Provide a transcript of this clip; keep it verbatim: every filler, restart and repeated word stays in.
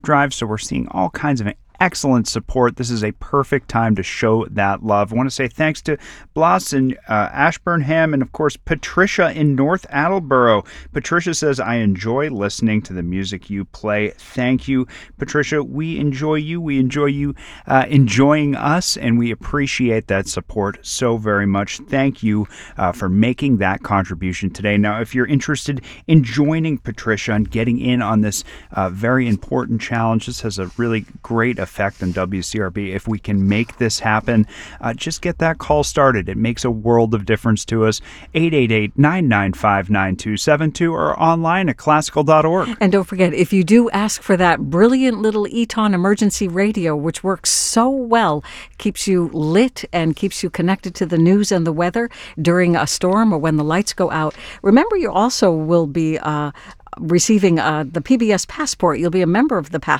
drive. So we're seeing all kinds of excellent support. This is a perfect time to show that love. I want to say thanks to Blas in uh, Ashburnham and, of course, Patricia in North Attleboro. Patricia says, I enjoy listening to the music you play. Thank you, Patricia. We enjoy you. We enjoy you uh, enjoying us, and we appreciate that support so very much. Thank you uh, for making that contribution today. Now, if you're interested in joining Patricia and getting in on this uh, very important challenge, this has a really great effect on W C R B. If we can make this happen, uh, just get that call started. It makes a world of difference to us. eight eight eight, nine nine five, nine two seven two or online at classical dot org. And don't forget, if you do ask for that brilliant little Eton emergency radio, which works so well, keeps you lit and keeps you connected to the news and the weather during a storm or when the lights go out. Remember, you also will be uh, receiving uh, the P B S Passport. You'll be a member of the Passport